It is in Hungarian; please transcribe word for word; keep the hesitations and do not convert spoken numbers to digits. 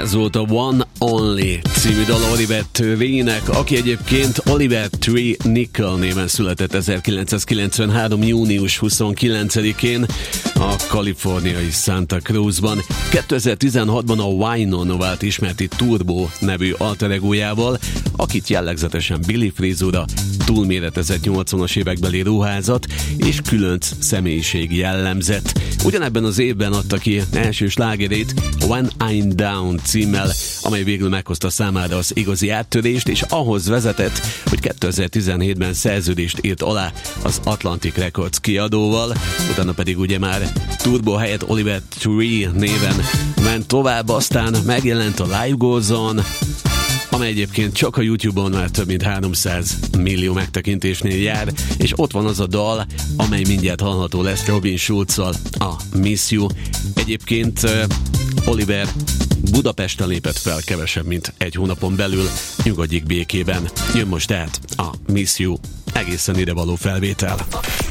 Ez volt a One Only című dal Oliver Tree-nek, aki egyébként Oliver Tree Nickel néven született ezerkilencszázkilencvenhárom. június huszonkilencedikén a kaliforniai Santa Cruzban. kétezer-tizenhatban a Wynon vált ismerti Turbo nevű alter egójával, akit jellegzetesen Billy frizura, túlméretezett nyolcvanas évekbeli ruházat és különc személyiség jellemzett. Ugyanebben az évben adta ki első slágerét When I'm Down címmel, amely végül meghozta számára az igazi áttörést, és ahhoz vezetett, hogy kétezer-tizenhétben szerződést írt alá az Atlantic Records kiadóval, utána pedig ugye már Turbo helyett Oliver Tree néven ment tovább, aztán megjelent a Life Goes On, amely egyébként csak a YouTube-on már több mint háromszáz millió megtekintésnél jár, és ott van az a dal, amely mindjárt hallható lesz Robin Schulzzal, a Miss You. Egyébként uh, Oliver Budapesten lépett fel kevesebb, mint egy hónapon belül, nyugodjék békében. Jön most tehát a Miss You, egészen ide való felvétel.